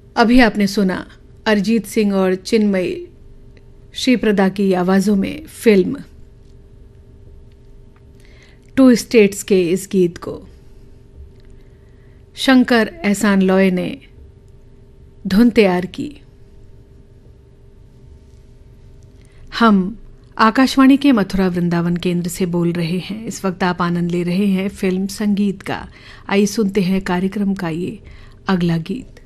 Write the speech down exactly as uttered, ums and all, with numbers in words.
अभी आपने सुना अरिजीत सिंह और चिन्मयी श्रीप्रदा की आवाज़ों में फिल्म टू स्टेट्स के इस गीत को। शंकर एहसान लॉय ने धुन तैयार की। हम आकाशवाणी के मथुरा वृंदावन केंद्र से बोल रहे हैं। इस वक्त आप आनंद ले रहे हैं फिल्म संगीत का। आइए सुनते हैं कार्यक्रम का ये अगला गीत।